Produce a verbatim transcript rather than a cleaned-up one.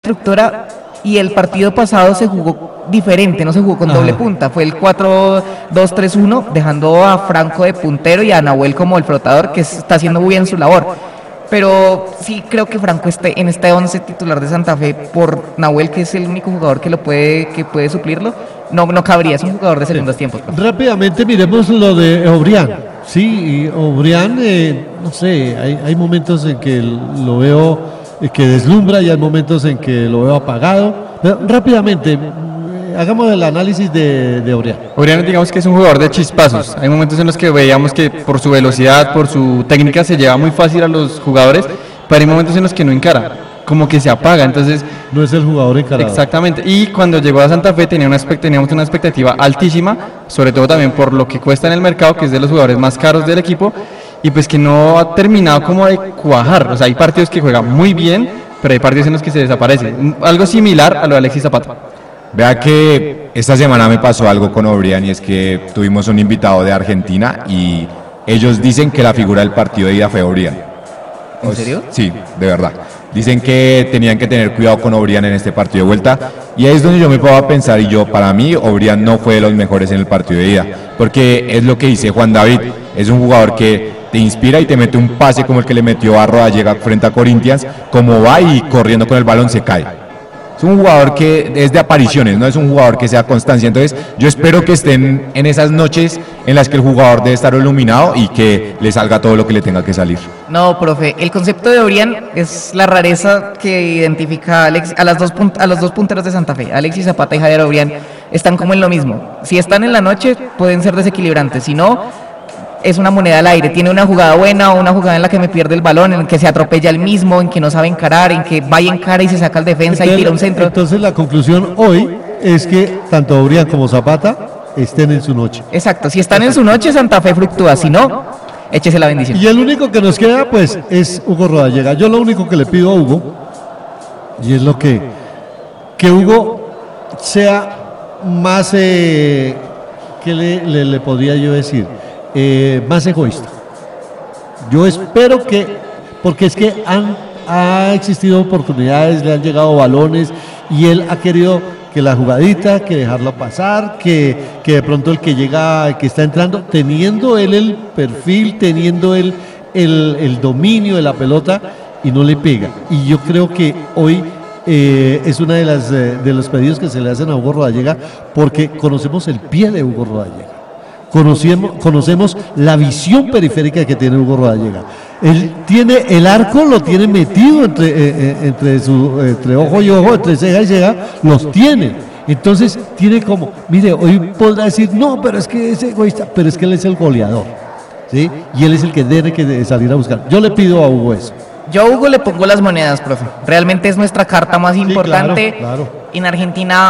estructura y el partido pasado se jugó diferente, no se jugó con Ajá. doble punta, fue el cuatro dos tres uno, dejando a Franco de puntero y a Nahuel como el flotador, que está haciendo muy bien su labor. Pero sí creo que Franco esté en este once titular de Santa Fe por Nahuel, que es el único jugador que lo puede que puede suplirlo. No, no cabría, es un jugador de segundos tiempos. Rápidamente miremos lo de Obrián. Sí, y Obrián, eh, no sé, hay, hay momentos en que lo veo eh, que deslumbra y hay momentos en que lo veo apagado. Pero rápidamente, hagamos el análisis de, de Obrián. Obrián, digamos que es un jugador de chispazos. Hay momentos en los que veíamos que por su velocidad, por su técnica se lleva muy fácil a los jugadores, pero hay momentos en los que no encara, como que se apaga, entonces... No es el jugador encarado. Exactamente, y cuando llegó a Santa Fe tenía una, teníamos una expectativa altísima, sobre todo también por lo que cuesta en el mercado, que es de los jugadores más caros del equipo, y pues que no ha terminado como de cuajar. O sea, hay partidos que juega muy bien, pero hay partidos en los que se desaparece. Algo similar a lo de Alexis Zapata. Vea que esta semana me pasó algo con Obrián y es que tuvimos un invitado de Argentina y ellos dicen que la figura del partido de ida fue Obrián. ¿En serio? Sí, de verdad. Dicen que tenían que tener cuidado con Obrián en este partido de vuelta y ahí es donde yo me puedo pensar y yo, para mí, Obrián no fue de los mejores en el partido de ida, porque es lo que dice Juan David, es un jugador que te inspira y te mete un pase como el que le metió a Rodallega frente a Corinthians, como va y corriendo con el balón se cae. Es un jugador que es de apariciones, no es un jugador que sea constancia. Entonces yo espero que estén en esas noches en las que el jugador debe estar iluminado y que le salga todo lo que le tenga que salir. No, profe, el concepto de Obrián es la rareza que identifica a, Alex, a, las dos punt, a los dos punteros de Santa Fe. Alexis Zapata y Javier Obrián están como en lo mismo. Si están en la noche pueden ser desequilibrantes, si no... es una moneda al aire, tiene una jugada buena o una jugada en la que me pierde el balón, en que se atropella el mismo, en que no sabe encarar, en que va y encara y se saca el defensa entonces, y tira un centro. Entonces la conclusión hoy es que tanto Obrián como Zapata estén en su noche. Exacto, si están en su noche Santa Fe fluctúa, si no, échese la bendición. Y el único que nos queda pues es Hugo Rodallega. Yo lo único que le pido a Hugo, y es lo que, que Hugo sea más, eh, ¿qué le, le, le podría yo decir? Eh, más egoísta. Yo espero que, porque es que han ha existido oportunidades, le han llegado balones y él ha querido que la jugadita, que dejarlo pasar, que, que de pronto el que llega, el que está entrando, teniendo él el perfil, teniendo él el, el dominio de la pelota y no le pega. Y yo creo que hoy eh, es una de las eh, de los pedidos que se le hacen a Hugo Rodallega porque conocemos el pie de Hugo Rodallega. Conocemos, conocemos la visión periférica que tiene Hugo Rodallega. Él tiene el arco, lo tiene metido entre, eh, eh, entre, su, entre ojo y ojo, entre ceja y ceja, los tiene. Entonces tiene como, mire, hoy podrá decir, no, pero es que es egoísta, pero es que él es el goleador, ¿sí? Y él es el que tiene que salir a buscar. Yo le pido a Hugo eso. Yo a Hugo le pongo las monedas, profe. Realmente es nuestra carta más importante. Sí, claro, claro. En Argentina